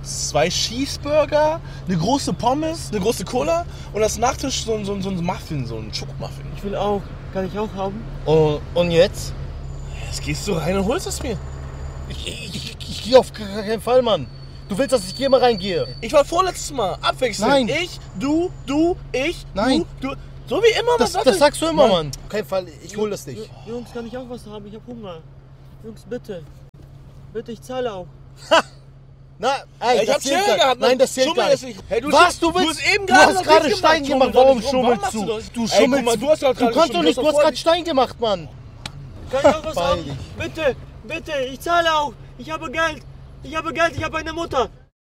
2 Cheeseburger, eine große Pommes, eine große Cola und als Nachtisch so ein Muffin, so ein Schokomuffin. Ich will auch. Kann ich auch haben? Und jetzt? Jetzt gehst du rein und holst es mir. Ich gehe auf keinen Fall, Mann. Du willst, dass ich hier mal reingehe? Ich war vorletztes Mal. Abwechselnd. Nein. Ich, du, ich, Nein. du. So wie immer. Das sagst du immer, Mann. Auf keinen Fall, ich hol das nicht. Jungs, kann ich auch was haben? Ich hab Hunger. Jungs, bitte. Bitte, ich zahle auch. Na, ey, ich hab Schere gehabt. Nein, das zählt gar nicht. Hey, Was, du willst? Du hast gerade Stein gemacht. Warum schummelst du? Du schummelst. Du hast doch Du kannst doch nicht, du hast gerade Stein gemacht, Mann. Kann ich auch was haben? Bitte, bitte, ich zahle auch. Ich habe Geld. Ich habe eine Mutter.